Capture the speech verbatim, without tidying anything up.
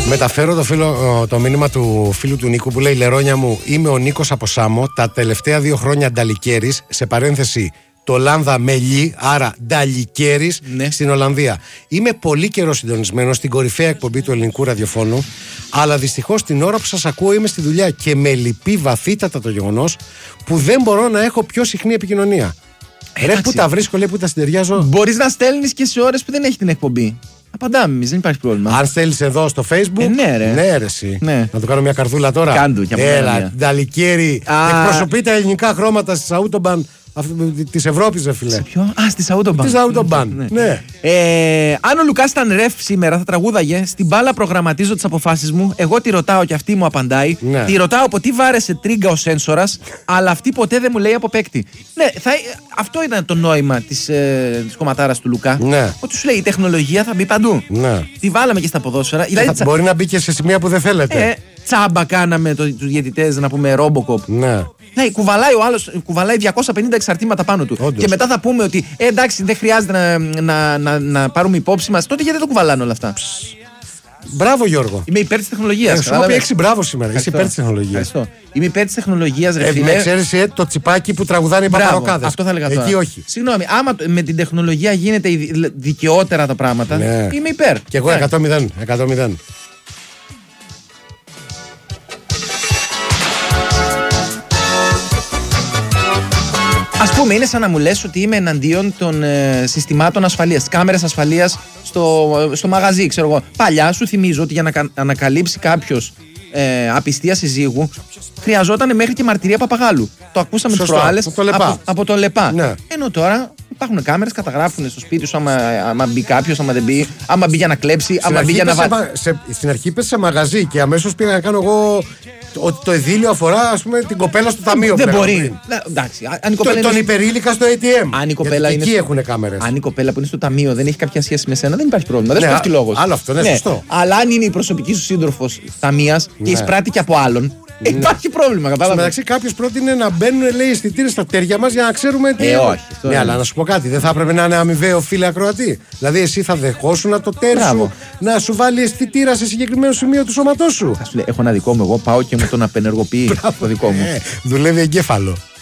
Μεταφέρω το, φίλο, το μήνυμα του φίλου του Νίκου που λέει: Λερόνια μου, είμαι ο Νίκος από Σάμο. Τα τελευταία δύο χρόνια Νταλικέρης, σε παρένθεση το Λάνδα Μελί, άρα Νταλικέρης, ναι, στην Ολλανδία. Είμαι πολύ καιρό συντονισμένος στην κορυφαία εκπομπή του ελληνικού ραδιοφώνου, αλλά δυστυχώς την ώρα που σας ακούω είμαι στη δουλειά και με λυπεί βαθύτατα το γεγονός που δεν μπορώ να έχω πιο συχνή επικοινωνία. Ρε που τα βρίσκω, λέει, που τα συντεριάζω. Μπορείς να στέλνεις και σε ώρες που δεν έχει την εκπομπή. Απαντάμε εμείς, δεν υπάρχει πρόβλημα. Αν στέλνεις εδώ στο Facebook. Ε, ναι, ρε. Ναι, ρε, εσύ. Ναι. Να το κάνω μια καρδούλα τώρα. Κάντου, Έλα, Νταλικέρη. Εκπροσωπεί τα ελληνικά χρώματα στις Autobahn της Ευρώπης, ρε φίλε. Σε ποιο? Α, στις Autobahn. Στις Autobahn. Ναι. Ναι. Ε, αν ο Λουκάς ήταν ρεφ σήμερα, θα τραγούδαγε. Στην μπάλα προγραμματίζω τις αποφάσεις μου. Εγώ τη ρωτάω και αυτή μου απαντάει. Ναι. Τη ρωτάω από τι βάρεσε τρίγκα ο σένσορας, αλλά αυτή ποτέ δεν μου λέει από παίκτη. Ναι, θα, αυτό ήταν το νόημα της, ε, της κομματάρας του Λουκά. Ναι. Ότι σου λέει η τεχνολογία θα μπει παντού. Ναι. Τη βάλαμε και στα ποδόσφαιρα. Δηλαδή, τσα... Μπορεί να μπει και σε σημεία που δεν θέλετε. Ε, τσάμπα κάναμε τους διαιτητές, να πούμε Robocop. Ναι. Ναι, κουβαλάει ο άλλος, κουβαλάει διακόσια πενήντα εξαρτήματα πάνω του. Όντως. Και μετά θα πούμε ότι ε, εντάξει, δεν χρειάζεται να, να, να, να πάρουμε υπόψη μας. Τότε γιατί δεν το κουβαλάνε όλα αυτά. Μπράβο, Γιώργο. Είμαι υπέρ της τεχνολογίας. Σου έχω πει έξι μπράβο σήμερα. Είσαι υπέρ της τεχνολογίας. Είμαι υπέρ της τεχνολογίας, ρε ε, φίλε. Με εξαίρεση το τσιπάκι που τραγουδάνε οι παπαροκάδες. Αυτό θα έλεγα τώρα. Εκεί όχι. Συγγνώμη, άμα με την τεχνολογία γίνεται δικαιότερα τα πράγματα, ναι, είμαι υπέρ. Και εγώ εκατό μηδέν. Ας πούμε, είναι σαν να μου λες ότι είμαι εναντίον των ε, συστημάτων ασφαλείας, κάμερες ασφαλείας στο, στο μαγαζί, ξέρω εγώ. Παλιά σου θυμίζω ότι για να κα, ανακαλύψει κάποιος ε, απιστία συζύγου χρειαζόταν μέχρι και μαρτυρία παπαγάλου. Το ακούσαμε τις προάλλες από το ΛΕΠΑ. Από, από το ΛΕΠΑ. Ναι. Ενώ τώρα υπάρχουν κάμερες, καταγράφουν στο σπίτι σου άμα, άμα μπει κάποιος, άμα δεν μπει, άμα μπει για να κλέψει, άμα μπει για να βάλει. Στην αρχή πες σε μαγαζί και αμέσως πήγα να κάνω εγώ ότι το εδίλιο αφορά, ας πούμε, την κοπέλα στο ταμείο. Δεν μπορεί. Εντάξει, αν η κοπέλα τον είναι... υπερήλικα στο έι τι εμ. Αν η κοπέλα εκεί είναι... έχουν κάμερες. Αν η κοπέλα που είναι στο ταμείο δεν έχει κάποια σχέση με σένα, δεν υπάρχει πρόβλημα. Δεν σου πέφτει λόγος. Άλλο αυτό, ναι, ναι. σωστό. Αλλά αν είναι η προσωπική σου σύντροφος ταμείας και εισπράττει και από άλλον, ναι, υπάρχει πρόβλημα, κατάλαβε. μεταξύ, κάποιο πρότεινε να μπαίνουν, λέει, αισθητήρες στα τέρια μας για να ξέρουμε τι. Ε, όχι. Ναι, είναι. Αλλά να σου πω κάτι, δεν θα έπρεπε να είναι αμοιβαίο, φίλε ακροατή. Δηλαδή, εσύ θα δεχόσουν να το τέρι σου να σου βάλει αισθητήρα σε συγκεκριμένο σημείο του σώματός σου. Θα σου λέει, έχω ένα δικό μου, εγώ πάω και μου τον απενεργοποιεί το δικό μου. Ε, δουλεύει εγκέφαλο.